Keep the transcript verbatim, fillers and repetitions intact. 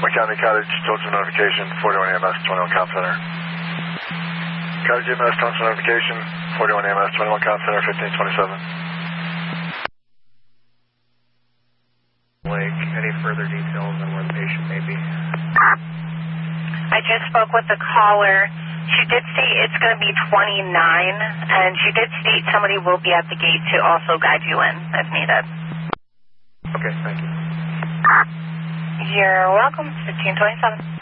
Wayne County Cottage, total notification, forty-one A M S, twenty-one Count Center. Cottage E M S, total notification, forty-one A M S, twenty-one Count Center, fifteen twenty-seven. Lake, any further details on where the patient may be? I just spoke with the caller. She did say it's going to be twenty-nine, and she did state somebody will be at the gate to also guide you in if needed. Okay, thank you. You're welcome, fifteen twenty-seven.